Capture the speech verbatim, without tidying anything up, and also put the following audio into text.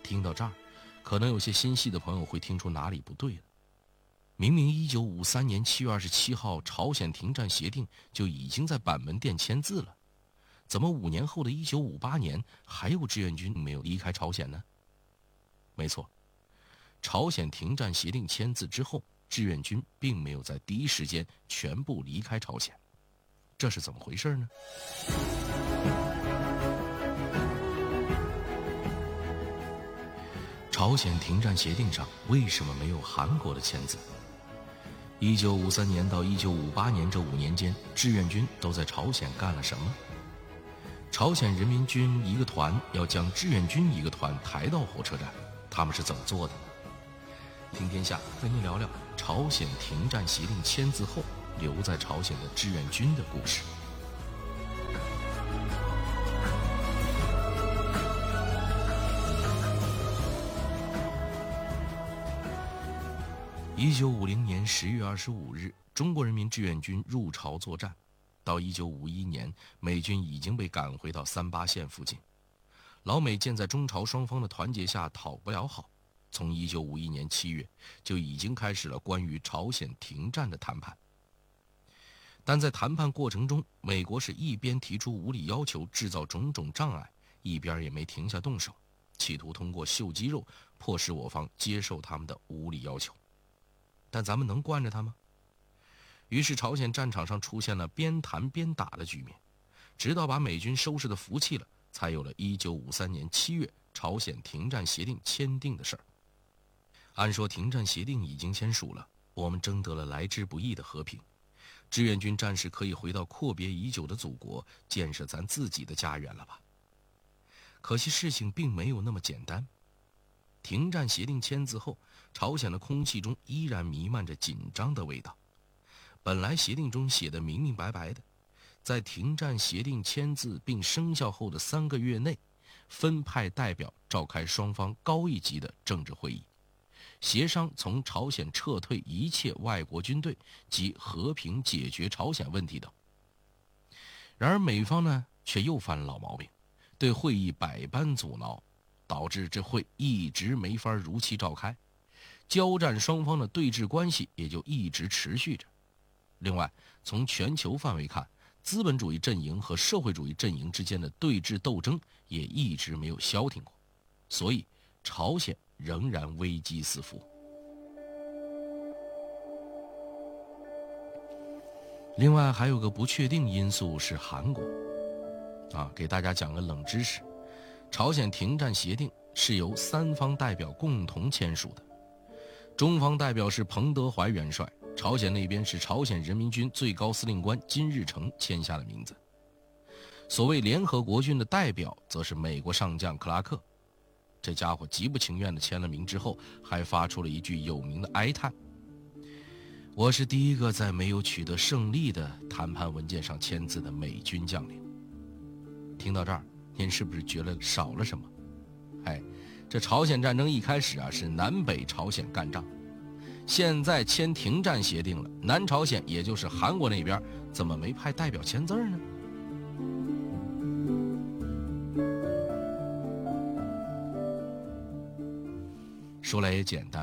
听到这儿，可能有些心细的朋友会听出哪里不对了。明明一九五三年七月二十七号朝鲜停战协定就已经在板门店签字了，怎么五年后的一九五八年还有志愿军没有离开朝鲜呢？没错，朝鲜停战协定签字之后，志愿军并没有在第一时间全部离开朝鲜，这是怎么回事呢？朝鲜停战协定上为什么没有韩国的签字？一九五三年到一九五八年这五年间，志愿军都在朝鲜干了什么？朝鲜人民军一个团要将志愿军一个团抬到火车站，他们是怎么做的？听天下和你聊聊朝鲜停战协定签字后留在朝鲜的志愿军的故事。一九五零年十月二十五日，中国人民志愿军入朝作战。到一九五一年，美军已经被赶回到三八线附近。老美见在中朝双方的团结下讨不了好，从一九五一年七月就已经开始了关于朝鲜停战的谈判。但在谈判过程中，美国是一边提出无理要求，制造种种障碍，一边也没停下动手，企图通过秀肌肉迫使我方接受他们的无理要求。但咱们能惯着他吗？于是朝鲜战场上出现了边谈边打的局面，直到把美军收拾得服气了，才有了一九五三年七月朝鲜停战协定签订的事儿。按说停战协定已经签署了，我们争得了来之不易的和平，志愿军战士可以回到阔别已久的祖国，建设咱自己的家园了吧？可惜事情并没有那么简单。停战协定签字后，朝鲜的空气中依然弥漫着紧张的味道。本来协定中写的明明白白的，在停战协定签字并生效后的三个月内，分派代表召开双方高一级的政治会议，协商从朝鲜撤退一切外国军队及和平解决朝鲜问题等。然而美方呢，却又犯了老毛病，对会议百般阻挠，导致这会一直没法如期召开，交战双方的对峙关系也就一直持续着。另外，从全球范围看，资本主义阵营和社会主义阵营之间的对峙斗争也一直没有消停过，所以朝鲜仍然危机四伏。另外还有个不确定因素是韩国啊，给大家讲个冷知识，朝鲜停战协定是由三方代表共同签署的，中方代表是彭德怀元帅，朝鲜那边是朝鲜人民军最高司令官金日成签下的名字。所谓联合国军的代表则是美国上将克拉克，这家伙极不情愿地签了名之后，还发出了一句有名的哀叹：我是第一个在没有取得胜利的谈判文件上签字的美军将领。听到这儿，您是不是觉得少了什么？哎，这朝鲜战争一开始啊是南北朝鲜干仗，现在签停战协定了，南朝鲜也就是韩国那边怎么没派代表签字呢？说来也简单，